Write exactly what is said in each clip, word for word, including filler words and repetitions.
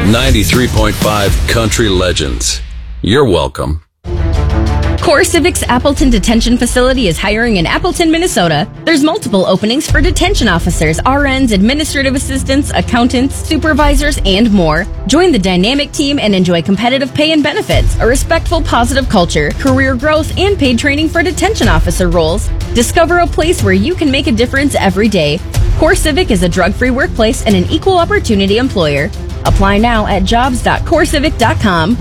ninety-three point five Country Legends. You're welcome. Core Civic's Appleton Detention Facility is hiring in Appleton, Minnesota. There's multiple openings for detention officers, R Ns, administrative assistants, accountants, supervisors, and more. Join the dynamic team and enjoy competitive pay and benefits, a respectful, positive culture, career growth, and paid training for detention officer roles. Discover a place where you can make a difference every day. Core Civic is a drug-free workplace and an equal opportunity employer. Apply now at jobs dot core civic dot com.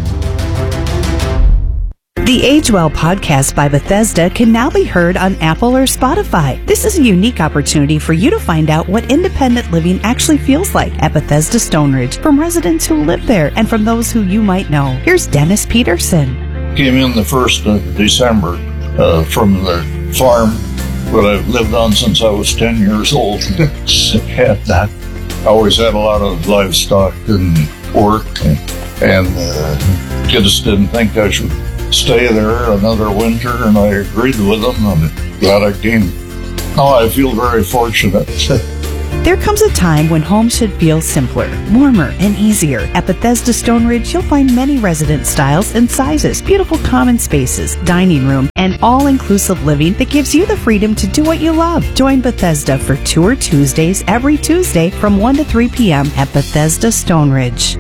The Age Well podcast by Bethesda can now be heard on Apple or Spotify. This is a unique opportunity for you to find out what independent living actually feels like at Bethesda Stone Ridge from residents who live there and from those who you might know. Here's Dennis Peterson. Came in the first of December uh, from the farm that I've lived on since I was ten years old. Had that. I always had a lot of livestock and work, and, and uh, kids didn't think I should stay there another winter, and I agreed with them, and I'm glad I came. Now I feel very fortunate. There comes a time when homes should feel simpler, warmer, and easier. At Bethesda Stone Ridge, you'll find many resident styles and sizes, beautiful common spaces, dining room, and all-inclusive living that gives you the freedom to do what you love. Join Bethesda for Tour Tuesdays every Tuesday from one to three p.m. at Bethesda Stone Ridge.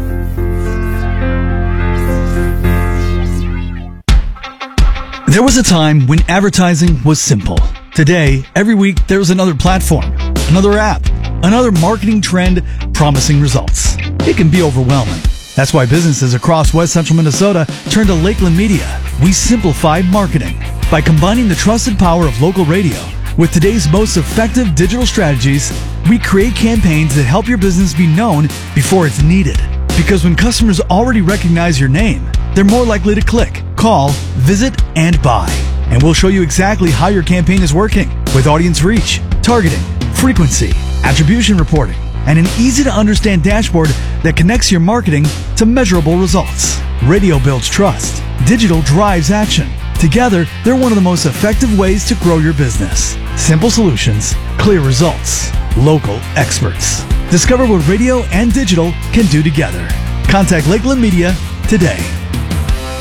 There was a time when advertising was simple. Today, every week, there's another platform, another app, another marketing trend promising results. It can be overwhelming. That's why businesses across West Central Minnesota turn to Lakeland Media. We simplify marketing by combining the trusted power of local radio with today's most effective digital strategies. We create campaigns that help your business be known before it's needed. Because when customers already recognize your name, they're more likely to click, call, visit, and buy. And we'll show you exactly how your campaign is working with audience reach, targeting, frequency, attribution reporting, and an easy-to-understand dashboard that connects your marketing to measurable results. Radio builds trust. Digital drives action. Together, they're one of the most effective ways to grow your business. Simple solutions, clear results, local experts. Discover what radio and digital can do together. Contact Lakeland Media today.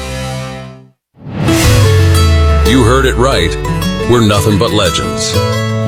You heard it right. We're nothing but legends.